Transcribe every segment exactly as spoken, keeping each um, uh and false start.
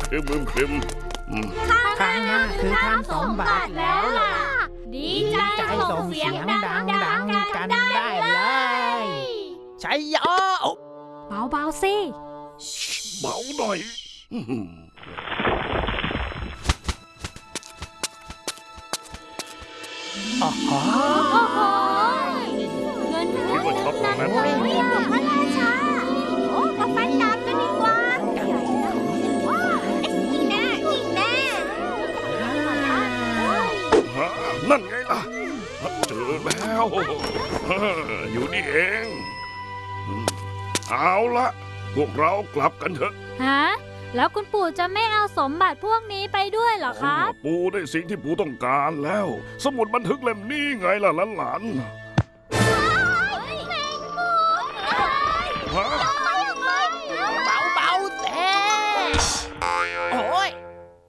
ครึมครึมข้างหน้าคือทำสมบัติแล้วล่ะดีใจส่งเสียงดังๆกันได้เลยชัยโยเบาๆสิเบาหน่อยโอ้โหเงินคิดว่าชอบตรงนั้นไหมของพระราชาโอ้กาแฟดำกันดีกว่าว้าวอีกแน่อีกแน่นั่นไงล่ะเจอแล้วอยู่นี่เองเอาละพวกเรากลับกันเถอะฮะแล้วคุณปู่จะไม่เอาสมบัติพวกนี้ไปด้วยเหรอครับปู่ได้สิ่งที่ปู่ต้องการแล้วสมุดบันทึกเล่มนี้ไงล่ะหลานๆเบาเบาเต้โอ้ย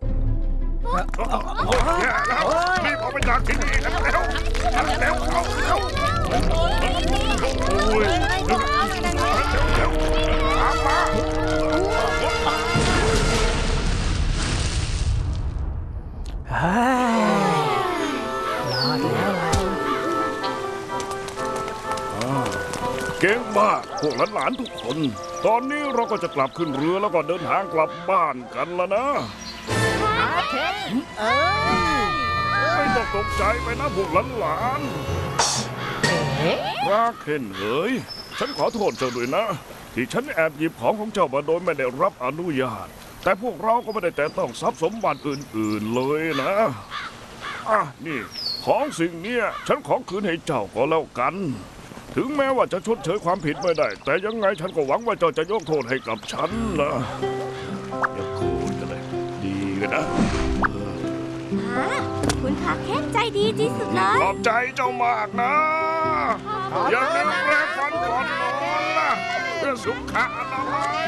แย่แล้วรีบออกไปจากที่นี่กันแล้วเร็วเข้าเร็วโอ้ยเร็วเร็วตามมารอดแล้วเก่งมากพวกหลานๆทุกคนตอนนี้เราก็จะกลับขึ้นเรือแล้วก็เดินทางกลับบ้านกันแล้วนะไม่ต้องตกใจไปนะพวกหลานๆราเคนเอ๋ยฉันขอโทษเจ้าด้วยนะที่ฉันแอบหยิบของของเจ้ามาโดยไม่ได้รับอนุญาตแต่พวกเราก็ไม่ได้แต่ต้องทรัพย์สมบัติอื่นๆเลยนะอ่ะนี่ของสิ่งนี้ฉันขอคืนให้เจ้าก็แล้วกันถึงแม้ว่าจะชดเชยความผิดไม่ได้แต่ยังไงฉันก็หวังว่าเจ้าจะยกโทษให้กับฉันนะอย่าโกรธกันเลยดีกันนะคุณขาแข้งใจดีที่สุดเลยขอบใจเจ้ามากนะอย่าลืมแปรงฟันก่อนนอนนะเพื่อสุขอนามัย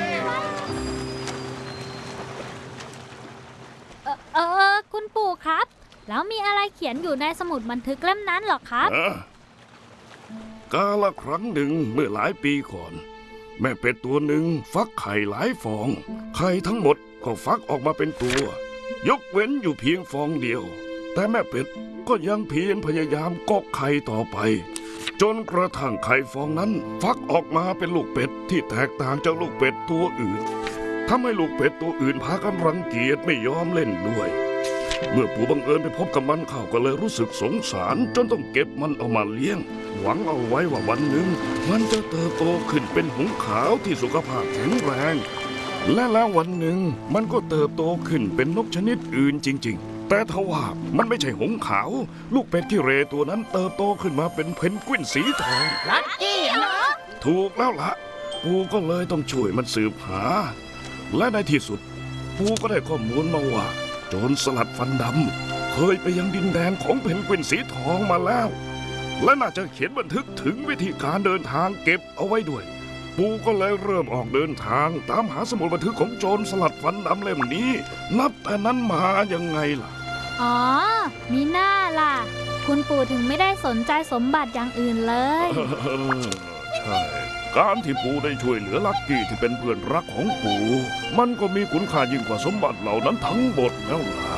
เออเออคุณปู่ครับแล้วมีอะไรเขียนอยู่ในสมุดบันทึกเล่มนั้นหรอครับกาลครั้งหนึ่งเมื่อหลายปีก่อนแม่เป็ดตัวหนึ่งฟักไข่หลายฟองไข่ทั้งหมดก็ฟักออกมาเป็นตัวยกเว้นอยู่เพียงฟองเดียวแต่แม่เป็ดก็ยังเพียรพยายามกกไข่ต่อไปจนกระทั่งไข่ฟองนั้นฟักออกมาเป็นลูกเป็ดที่แตกต่างจากลูกเป็ดตัวอื่นทำให้ลูกเป็ดตัวอื่นพากันรังเกียจไม่ยอมเล่นด้วยเมื่อปู่บังเอิญไปพบกับมันเข้าก็เลยรู้สึกสงสารจนต้องเก็บมันเอามาเลี้ยงหวังเอาไว้ว่าวันหนึ่งมันจะเติบโตขึ้นเป็นหงส์ขาวที่สุขภาพแข็งแรงและแล้ววันหนึ่งมันก็เติบโตขึ้นเป็นนกชนิดอื่นจริงๆแต่ทว่ามันไม่ใช่หงส์ขาวลูกเป็ดที่เรตัวนั้นเติบโตขึ้นมาเป็นเพนกวินสีทองลักกี้เหรอถูกแล้วล่ะปู่ก็เลยต้องช่วยมันสืบหาและในที่สุดปู่ก็ได้ข้อมูลมาว่าโจรสลัดฟันดำเคยไปยังดินแดนของเพนกวินสีทองมาแล้วและน่าจะเขียนบันทึกถึงวิธีการเดินทางเก็บเอาไว้ด้วยปู่ก็เลยเริ่มออกเดินทางตามหาสมุดบันทึกของโจรสลัดฟันดำเล่มนี้นับแต่นั้นมายังไงล่ะอ๋อมีหน้าล่ะคุณปู่ถึงไม่ได้สนใจสมบัติอย่างอื่นเลยใช่การที่ปู่ได้ช่วยเหลือลักกี้ที่เป็นเพื่อนรักของปู่มันก็มีคุณค่ายิ่งกว่าสมบัติเหล่านั้นทั้งหมดแล้วล่ะ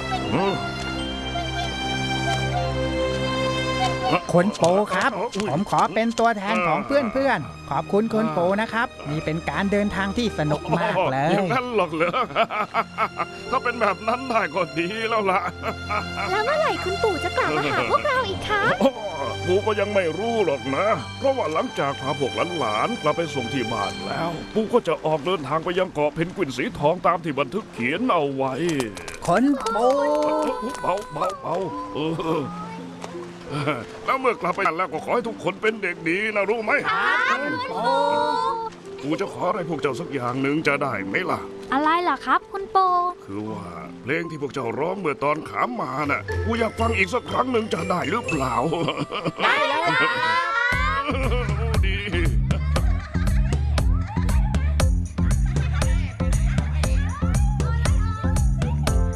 คุณปู่ครับผมขอเป็นตัวแทนของเพื่อนๆขอบคุณคุณปู่นะครับนี่เป็นการเดินทางที่สนุกมากเลยอย่างนั้นหรอกเหรอถ้าเป็นแบบนั้นได้ก็ดีแล้วล่ะแล้วเมื่อไหร่คุณปู่จะกลับมาหาพวกเราอีกคะปู่ก็ยังไม่รู้หรอกนะเพราะว่าหลังจากพาพวกหลานๆกลับไปส่งที่บ้านแล้วปู่ก็จะออกเดินทางไปยังเกาะเพนกวินสีทองตามที่บันทึกเขียนเอาไว้คุณปู่เบาเบาเบาเออแล้วเมื่อกลับไปแล้วก็ขอให้ทุกคนเป็นเด็กดีนะรู้ไหมปู่จะขออะไรพวกเจ้าสักอย่างหนึ่งจะได้ไหมล่ะอะไรล่ะครับคุณปู่คือว่าเพลงที่พวกเจ้าร้องเมื่อตอนขามมาน่ะปู่อยากฟังอีกสักครั้งหนึ่งจะได้หรือเปล่าได้แล้ว